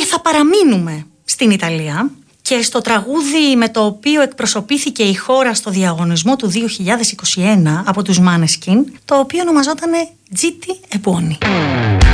θα παραμείνουμε στην Ιταλία και στο τραγούδι με το οποίο εκπροσωπήθηκε η χώρα στο διαγωνισμό του 2021 από τους Måneskin, το οποίο ονομαζότανε Gitti e Buoni.